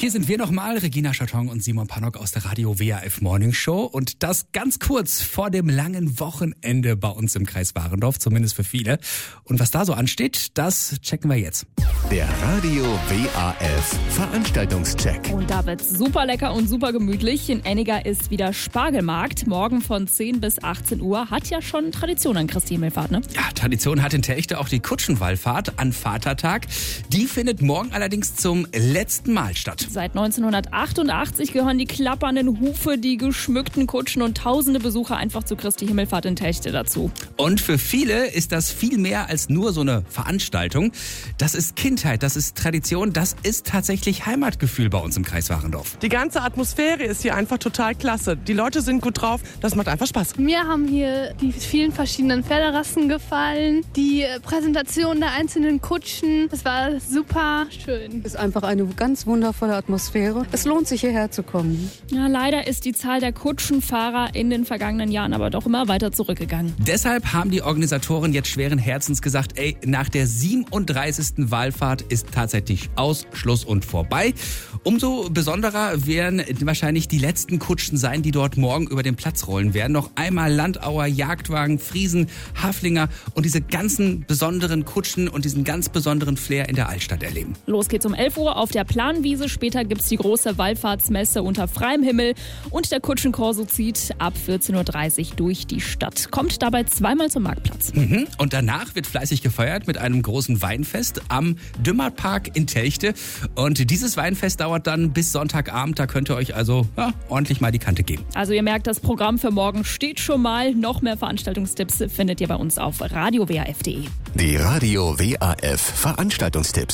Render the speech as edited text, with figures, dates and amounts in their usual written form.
Hier sind wir nochmal, Regina Scharton und Simon Pannock aus der Radio WAF Morning Show. Und das ganz kurz vor dem langen Wochenende bei uns im Kreis Warendorf, zumindest für viele. Und was da so ansteht, das checken wir jetzt. Der Radio WAF Veranstaltungscheck. Und da wird's super lecker und super gemütlich. In Enniger ist wieder Spargelmarkt. Morgen von 10 bis 18 Uhr. Hat ja schon Tradition an Christi Himmelfahrt, ne? Ja, Tradition hat in Telchte auch die Kutschenwallfahrt an Vatertag. Die findet morgen allerdings zum letzten Mal statt. Seit 1988 gehören die klappernden Hufe, die geschmückten Kutschen und tausende Besucher einfach zu Christi Himmelfahrt in Telchte dazu. Und für viele ist das viel mehr als nur so eine Veranstaltung. Das ist Kindheit, das ist Tradition, das ist tatsächlich Heimatgefühl bei uns im Kreis Warendorf. Die ganze Atmosphäre ist hier einfach total klasse. Die Leute sind gut drauf, das macht einfach Spaß. Mir haben hier die vielen verschiedenen Pferderassen gefallen, die Präsentation der einzelnen Kutschen. Es war super schön. Es ist einfach eine ganz wundervolle Atmosphäre. Es lohnt sich, hierher zu kommen. Ja, leider ist die Zahl der Kutschenfahrer in den vergangenen Jahren aber doch immer weiter zurückgegangen. Deshalb haben die Organisatoren jetzt schweren Herzens gesagt, nach der 37. Wallfahrt ist tatsächlich Aus, Schluss und vorbei. Umso besonderer werden wahrscheinlich die letzten Kutschen sein, die dort morgen über den Platz rollen werden. Noch einmal Landauer, Jagdwagen, Friesen, Haflinger und diese ganzen besonderen Kutschen und diesen ganz besonderen Flair in der Altstadt erleben. Los geht's um 11 Uhr auf der Planwiese. Später gibt's die große Wallfahrtsmesse unter freiem Himmel. Und der Kutschenkorso zieht ab 14.30 Uhr durch die Stadt. Kommt dabei zweimal zum Marktplatz. Und danach wird fleißig gefeiert mit einem großen Weinfest am Dümmerpark in Telchte. Und dieses Weinfest dauert dann bis Sonntagabend. Da könnt ihr euch also ordentlich mal die Kante geben. Also ihr merkt, das Programm für morgen steht schon mal. Noch mehr Veranstaltungstipps findet ihr bei uns auf radiowaf.de. Die Radio WAF Veranstaltungstipps.